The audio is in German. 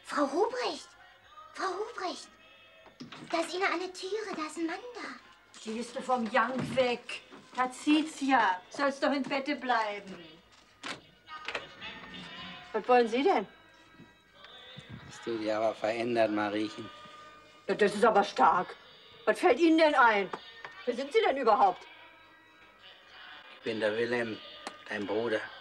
Frau Ruprecht! Frau Ruprecht! Da ist Ihnen an der Türe, da ist ein Mann da. Gehst du vom Jank weg? Da zieht's ja. Sollst doch im Bette bleiben. Was wollen Sie denn? Hast du dich aber verändert, Mariechen. Ja, das ist aber stark. Was fällt Ihnen denn ein? Wer sind Sie denn überhaupt? Ich bin der Wilhelm, dein Bruder.